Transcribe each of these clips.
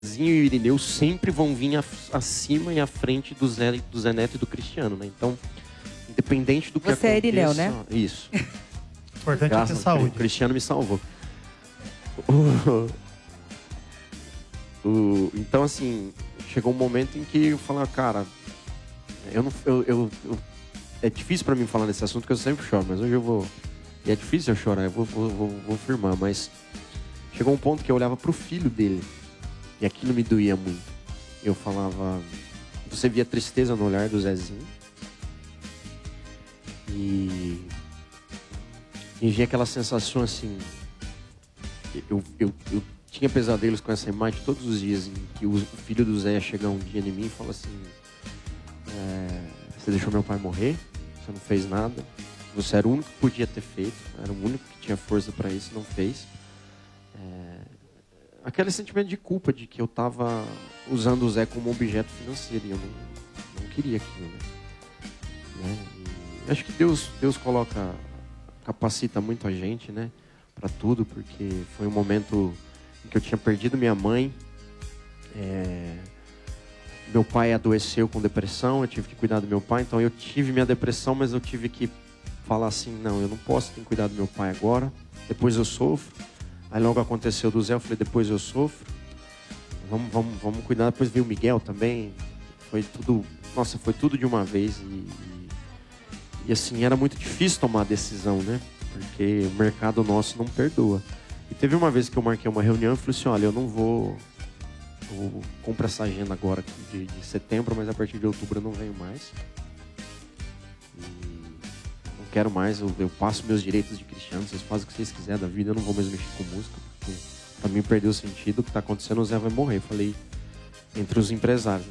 Zezinho e o Irineu sempre vão vir acima e à frente do Zé Neto e do Cristiano, né? Então, independente do que aconteça... Você é Irineu, né? Isso. Importante é ter saúde. O Cristiano me salvou. Então, assim, chegou um momento em que eu falava, cara, é difícil pra mim falar nesse assunto, porque eu sempre choro, mas hoje eu vou... E é difícil eu chorar, eu vou firmar, mas chegou um ponto que eu olhava pro filho dele, e aquilo me doía muito. Eu falava... Você via tristeza no olhar do Zezinho, e vinha aquela sensação assim... Eu tinha pesadelos com essa imagem todos os dias, em que o filho do Zé ia chegar um dia em mim e falar assim... Você deixou meu pai morrer, você não fez nada, você era o único que podia ter feito, era o único que tinha força para isso, não fez. Aquele sentimento de culpa de que eu estava usando o Zé como objeto financeiro, e eu não queria aquilo, né? E acho que Deus capacita muito a gente, né, para tudo, porque foi um momento em que eu tinha perdido minha mãe, meu pai adoeceu com depressão, eu tive que cuidar do meu pai, então eu tive minha depressão, mas eu tive que falar assim, não, eu não posso ter que cuidar do meu pai agora, depois eu sofro. Aí logo aconteceu do Zé, eu falei, depois eu sofro, vamos cuidar. Depois veio o Miguel também, foi tudo de uma vez, e assim, era muito difícil tomar a decisão, né, porque o mercado nosso não perdoa. E teve uma vez que eu marquei uma reunião e falei assim, olha, eu compro essa agenda agora de setembro, mas a partir de outubro eu não venho mais. Não quero mais, eu passo meus direitos de cristiano, vocês fazem o que vocês quiserem da vida, eu não vou mais mexer com música, porque pra mim perdeu o sentido, o que tá acontecendo, o Zé vai morrer. Eu falei, entre os empresários.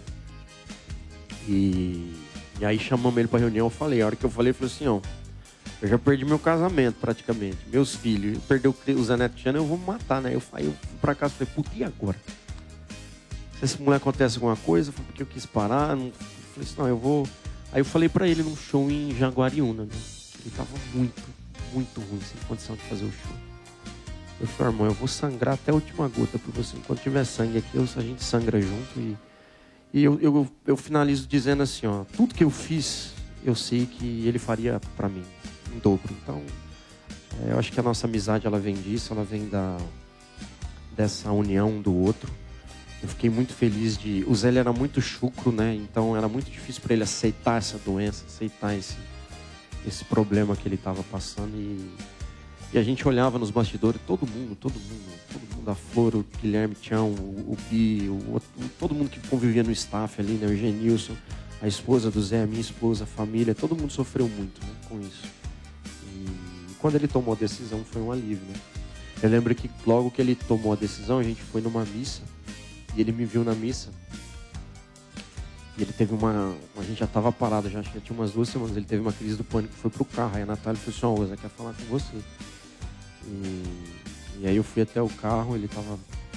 E aí chamamos ele pra reunião, eu falei, a hora que eu falei assim, ó, eu já perdi meu casamento praticamente, meus filhos, perdeu o Zé Neto Cristiano, eu vou me matar, né? Aí eu fui pra casa e falei, puta, e agora? Se esse mulher acontece alguma coisa, foi porque eu quis parar, eu falei assim, não, eu vou... Aí eu falei pra ele num show em Jaguariúna, né? Ele tava muito, muito ruim, sem condição de fazer o show. Eu falei, irmão, eu vou sangrar até a última gota por você. Enquanto tiver sangue aqui, a gente sangra junto. E eu finalizo dizendo assim, ó, tudo que eu fiz, eu sei que ele faria pra mim, em dobro. Então, eu acho que a nossa amizade, ela vem disso, ela vem dessa união um do outro. Eu fiquei muito feliz o Zé, ele era muito chucro, né? Então era muito difícil para ele aceitar essa doença, aceitar esse problema que ele estava passando. E a gente olhava nos bastidores, todo mundo, a Flor, o Guilherme Tião, o Gui, todo mundo que convivia no staff ali, né? O Genilson, a esposa do Zé, a minha esposa, a família, todo mundo sofreu muito, né, com isso. E quando ele tomou a decisão, foi um alívio, né? Eu lembro que logo que ele tomou a decisão, a gente foi numa missa. E ele me viu na missa. E ele teve a gente já estava parado, já tinha umas 2 semanas. Ele teve uma crise do pânico, foi pro carro. Aí a Natália falou assim, ó, Zé quer falar com você. E aí eu fui até o carro, ele tava...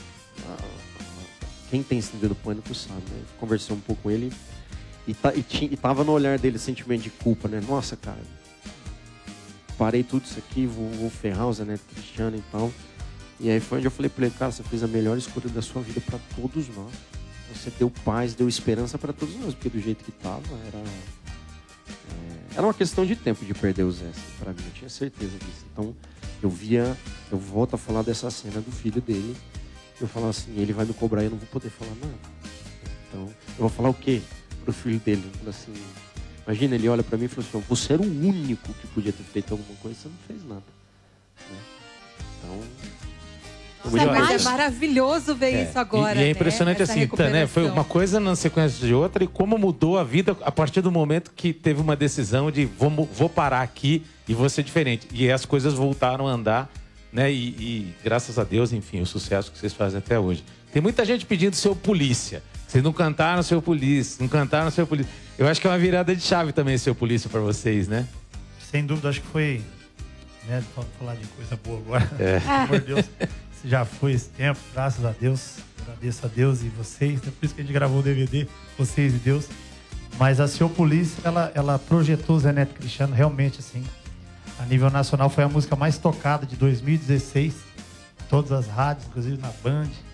Quem tem síndrome do pânico sabe, né? Eu conversei um pouco com ele e tava no olhar dele sentimento de culpa, né? Nossa, cara, parei tudo isso aqui, vou ferrar o Zé Neto Cristiano e tal. E aí foi onde eu falei pra ele, cara, você fez a melhor escolha da sua vida pra todos nós. Você deu paz, deu esperança pra todos nós, porque do jeito que tava, era uma questão de tempo de perder o Zé, assim, pra mim, eu tinha certeza disso. Então, eu volto a falar dessa cena do filho dele, eu falo assim, ele vai me cobrar e eu não vou poder falar nada. Então, eu vou falar o quê pro filho dele? Eu falo assim, imagina, ele olha pra mim e fala assim, você era o único que podia ter feito alguma coisa, você não fez nada. Né? Então... É maravilhoso ver isso agora. E é impressionante, né? assim, né? Foi uma coisa na sequência de outra, e como mudou a vida a partir do momento que teve uma decisão de vou parar aqui e vou ser diferente. E as coisas voltaram a andar, né? E graças a Deus, enfim, o sucesso que vocês fazem até hoje. Tem muita gente pedindo seu polícia. Vocês não cantaram seu polícia, não cantaram seu polícia. Eu acho que é uma virada de chave também, seu polícia, para vocês, né? Sem dúvida, acho que foi, né? Vamos falar de coisa boa agora. Pelo amor de Deus. Já foi esse tempo, graças a Deus. Agradeço a Deus e vocês. É por isso que a gente gravou o DVD, vocês e Deus. Mas a Seu Polícia, ela projetou o Zé Neto Cristiano realmente, assim, a nível nacional. Foi a música mais tocada de 2016. Todas as rádios, inclusive na Band.